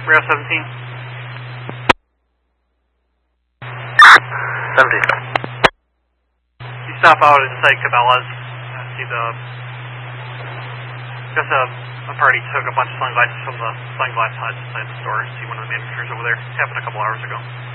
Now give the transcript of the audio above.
Rail 17. 17. You stop out inside Cabela's. See the... I guess a party took a bunch of sunglasses from the sunglass hut inside the store. See one of the managers over there. Happened a couple hours ago.